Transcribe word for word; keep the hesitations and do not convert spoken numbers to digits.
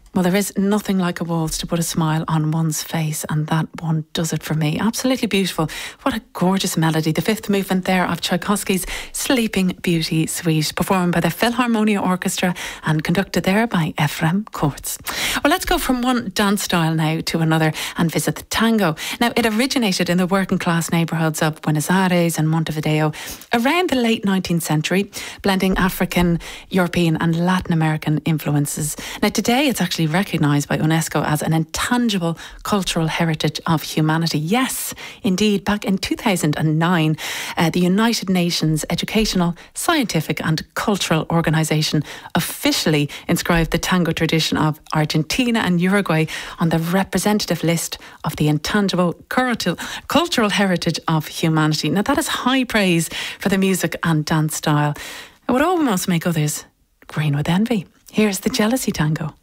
Well, there is nothing like a waltz to put a smile on one's face, and that one does it for me. Absolutely beautiful. What a gorgeous melody. The fifth movement there of Tchaikovsky's Sleeping Beauty Suite, performed by the Philharmonia Orchestra and conducted there by Ephraim Kortz. Well, let's go from one dance style now to another and visit the tango. Now, it originated in the working class neighbourhoods of Buenos Aires and Montevideo around the late nineteenth century, blending African, European and Latin American influences. Now, today it's actually recognised by UNESCO as an intangible cultural heritage of humanity. Yes, indeed, back in two thousand nine, uh, the United Nations Educational, Scientific and Cultural Organisation officially inscribed the tango tradition of Argentina and Uruguay on the representative list of the intangible cultural heritage of humanity. Now, that is high praise for the music and dance style. It would almost make others green with envy. Here's the Jealousy Tango.